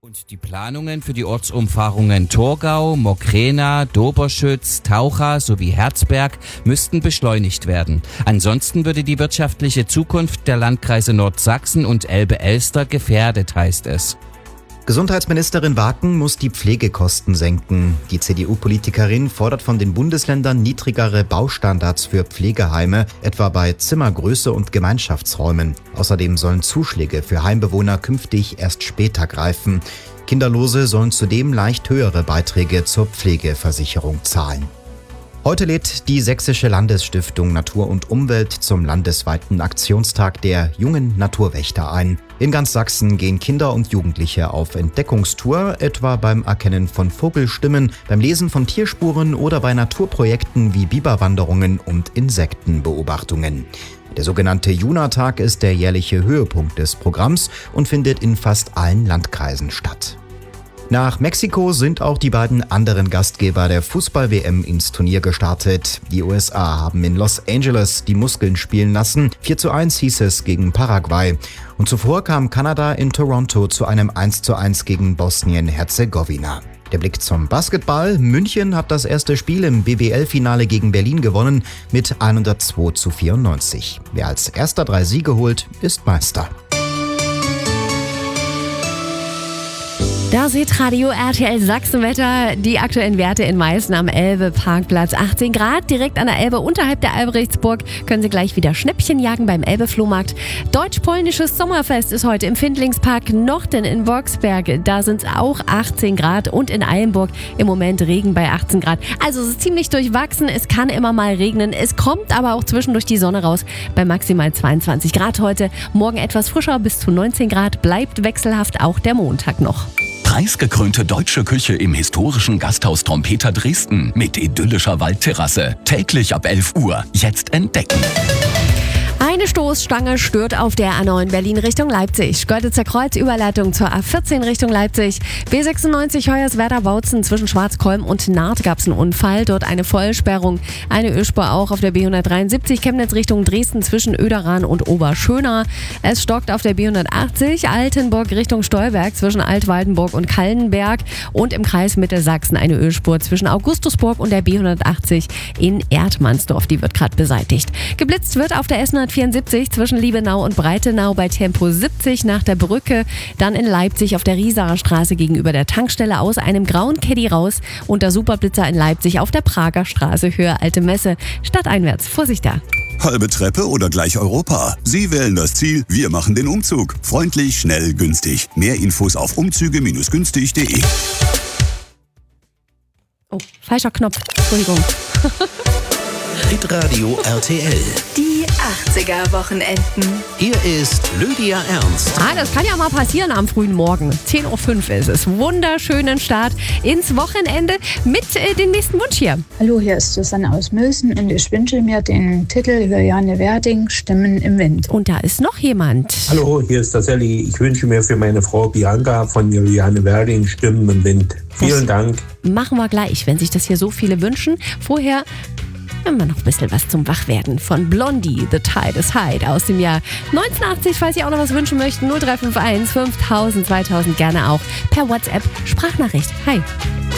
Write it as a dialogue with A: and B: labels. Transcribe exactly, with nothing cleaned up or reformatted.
A: Und die Planungen für die Ortsumfahrungen Torgau, Mokraena, Doberschütz, Taucha sowie Herzberg müssten beschleunigt werden. Ansonsten würde die wirtschaftliche Zukunft der Landkreise Nordsachsen und Elbe-Elster gefährdet, heißt es.
B: Gesundheitsministerin Waken muss die Pflegekosten senken. Die C D U-Politikerin fordert von den Bundesländern niedrigere Baustandards für Pflegeheime, etwa bei Zimmergröße und Gemeinschaftsräumen. Außerdem sollen Zuschläge für Heimbewohner künftig erst später greifen. Kinderlose sollen zudem leicht höhere Beiträge zur Pflegeversicherung zahlen. Heute lädt die Sächsische Landesstiftung Natur und Umwelt zum landesweiten Aktionstag der jungen Naturwächter ein. In ganz Sachsen gehen Kinder und Jugendliche auf Entdeckungstour, etwa beim Erkennen von Vogelstimmen, beim Lesen von Tierspuren oder bei Naturprojekten wie Biberwanderungen und Insektenbeobachtungen. Der sogenannte Juna-Tag ist der jährliche Höhepunkt des Programms und findet in fast allen Landkreisen statt. Nach Mexiko sind auch die beiden anderen Gastgeber der Fußball-W M ins Turnier gestartet. Die U S A haben in Los Angeles die Muskeln spielen lassen. vier zu eins hieß es gegen Paraguay. Und zuvor kam Kanada in Toronto zu einem eins zu eins gegen Bosnien-Herzegowina. Der Blick zum Basketball. München hat das erste Spiel im B B L-Finale gegen Berlin gewonnen mit hundertzwei zu vierundneunzig. Wer als erster drei Siege holt, ist Meister.
C: Da seht Radio R T L Sachsenwetter, die aktuellen Werte in Meißen am Elbe-Parkplatz. achtzehn Grad, direkt an der Elbe unterhalb der Albrechtsburg. Können Sie gleich wieder Schnäppchen jagen beim Elbe-Flohmarkt. Deutsch-polnisches Sommerfest ist heute im Findlingspark Nochten in Boxberg. Da sind es auch achtzehn Grad und in Eilenburg im Moment Regen bei achtzehn Grad. Also es ist ziemlich durchwachsen, es kann immer mal regnen. Es kommt aber auch zwischendurch die Sonne raus bei maximal zweiundzwanzig Grad heute. Morgen etwas frischer bis zu neunzehn Grad, bleibt wechselhaft auch der Montag noch.
D: Preisgekrönte deutsche Küche im historischen Gasthaus Trompeter Dresden mit idyllischer Waldterrasse. Täglich ab elf Uhr. Jetzt entdecken.
C: Eine Stoßstange stört auf der A neun Berlin Richtung Leipzig. Gölditzer Kreuz, Überleitung zur A vierzehn Richtung Leipzig. B sechsundneunzig Hoyerswerda-Bautzen zwischen Schwarzkolm und Naht gab es einen Unfall. Dort eine Vollsperrung. Eine Ölspur auch auf der B hundertdreiundsiebzig Chemnitz Richtung Dresden zwischen Öderan und Oberschöna. Es stockt auf der B hundertachtzig Altenburg Richtung Stolberg zwischen Altwaldenburg und Kallenberg. Und im Kreis Mittelsachsen eine Ölspur zwischen Augustusburg und der B hundertachtzig in Erdmannsdorf. Die wird gerade beseitigt. Geblitzt wird auf der S hundertvierundsiebzig zwischen Liebenau und Breitenau bei Tempo siebzig nach der Brücke. Dann in Leipzig auf der Riesaer Straße gegenüber der Tankstelle aus einem grauen Caddy raus. Und der Superblitzer in Leipzig auf der Prager Straße Höhe Alte Messe. Stadteinwärts. Vorsicht da.
E: Halbe Treppe oder gleich Europa? Sie wählen das Ziel, wir machen den Umzug. Freundlich, schnell, günstig. Mehr Infos auf umzüge günstig punkt de.
C: Oh, falscher Knopf. Entschuldigung.
F: Hitradio R T L.
G: Die achtziger-Wochenenden.
F: Hier ist Lydia Ernst.
C: Ah, das kann ja mal passieren am frühen Morgen. zehn Uhr fünf ist es. Wunderschönen Start ins Wochenende mit äh, dem nächsten Wunsch hier.
H: Hallo, hier ist Susanne aus Mülsen und ich wünsche mir den Titel Juliane Werding, Stimmen im Wind.
C: Und da ist noch jemand.
I: Hallo, hier ist der Sally. Ich wünsche mir für meine Frau Bianca von Juliane Werding, Stimmen im Wind. Vielen
C: das
I: Dank.
C: Machen wir gleich, wenn sich das hier so viele wünschen. Vorher haben wir noch ein bisschen was zum Wachwerden von Blondie, The Tide is High aus dem Jahr neunzehnhundertachtzig. Falls ihr auch noch was wünschen möchtet, null drei fünf eins fünftausend zweitausend gerne auch per WhatsApp Sprachnachricht. Hi.